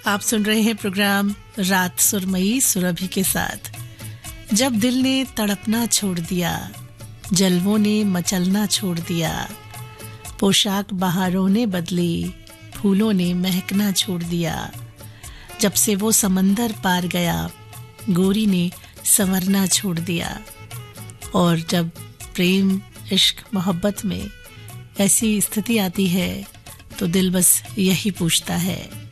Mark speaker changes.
Speaker 1: आप सुन रहे हैं प्रोग्राम रात सुरमई सुरभि के साथ। जब दिल ने तड़पना छोड़ दिया, जलवों ने मचलना छोड़ दिया, पोशाक बहारों ने बदली, फूलों ने महकना छोड़ दिया, जब से वो समंदर पार गया, गोरी ने संवरना छोड़ दिया। और जब प्रेम, इश्क, मोहब्बत में ऐसी स्थिति आती है तो दिल बस यही पूछता है,